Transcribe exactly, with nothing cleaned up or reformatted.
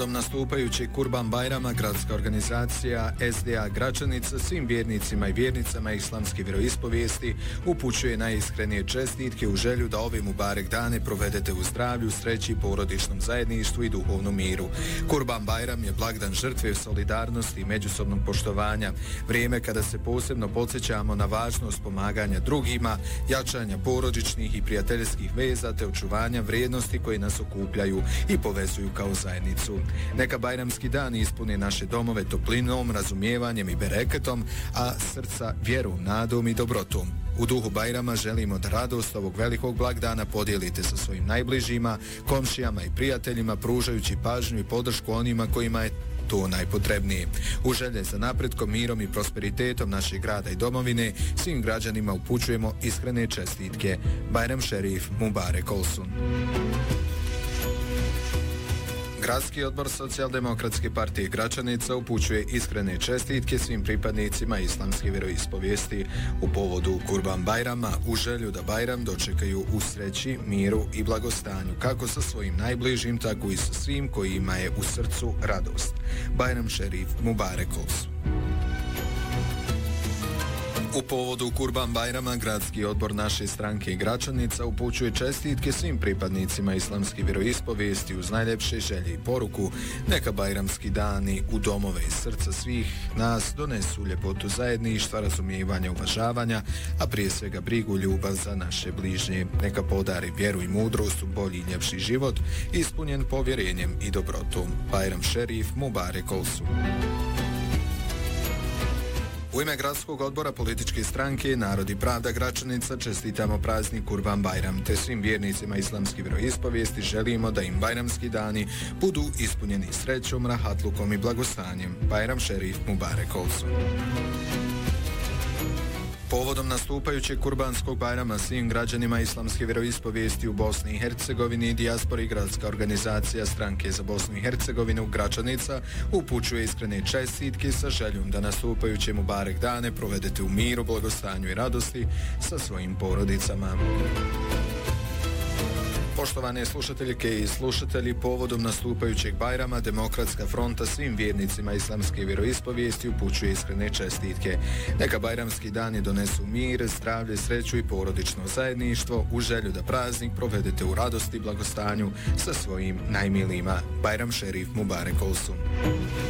Povodom nastupajućeg Kurban Bajrama, gradska organizacija S D A Gračanica svim vjernicima i vjernicama islamske vjeroispovijesti upućuje najiskrenije čestitke u želju da ove Mubarek dane provedete u zdravlju, sreći, porodičnom zajedništvu i duhovnom miru. Kurban Bajram je blagdan žrtve, solidarnosti i međusobnog poštovanja, vrijeme kada se posebno podsjećamo na važnost pomaganja drugima, jačanja porodičnih i prijateljskih veza te očuvanja vrijednosti koje nas okupljaju i povezuju kao zajednicu. Neka bajramski dan ispuni naše domove toplinom, razumijevanjem i bereketom, a srca vjerom, nadom i dobrotom. U duhu Bajrama želimo da radost ovog velikog blagdana podijelite sa svojim najbližima, komšijama i prijateljima, pružajući pažnju i podršku onima kojima je to najpotrebnije. U želje za napretkom, mirom i prosperitetom našeg grada i domovine svim građanima upućujemo iskrene čestitke. Bajram Šerif Mubarek Olsun. Gradski odbor Socijaldemokratske partije Gračanica upućuje iskrene čestitke svim pripadnicima islamske vjeroispovijesti u povodu Kurban Bajrama u želju da Bajram dočekaju u sreći, miru i blagostanju, kako sa svojim najbližim, tako i sa svim kojima je u srcu radost. Bajram Šerif Mubarek Olsun. U povodu Kurban Bajrama, gradski odbor naše stranke Gračanica upućuje čestitke svim pripadnicima islamske vjeroispovijesti uz najljepše želje i poruku. Neka bajramski dani u domove i srca svih nas donesu ljepotu zajedništva, razumijevanja, uvažavanja, a prije svega brigu, ljubav za naše bližnje. Neka podari vjeru i mudrost u bolji i ljepši život, ispunjen povjerenjem i dobrotom. Bajram Šerif Mubarek Olsun. U ime gradskog odbora političke stranke Narod i pravda Gračanica čestitamo praznik Kurban Bajram, te svim vjernicima islamske vjeroispovijesti želimo da im bajramski dani budu ispunjeni srećom, rahatlukom i blagostanjem. Bajram Šerif Mubarek Olsun. Povodom nastupajućeg Kurbanskog Bajrama svim građanima islamske vjeroispovijesti u Bosni i Hercegovini i dijaspori, gradska organizacija stranke za Bosnu i Hercegovinu Gračanica upućuje iskrene čestitke sa željom da nastupajuće Mubarek dane provedete u miru, blagostanju i radosti sa svojim porodicama. Poštovane slušateljke i slušatelji, povodom nastupajućeg Bajrama Demokratska fronta svim vjernicima islamske vjeroispovijesti upućuje iskrene čestitke. Neka bajramski dani donesu mir, zdravlje, sreću i porodično zajedništvo u želju da praznik provedete u radosti i blagostanju sa svojim najmilijima. Bajram Šerif Mubarek Olsun.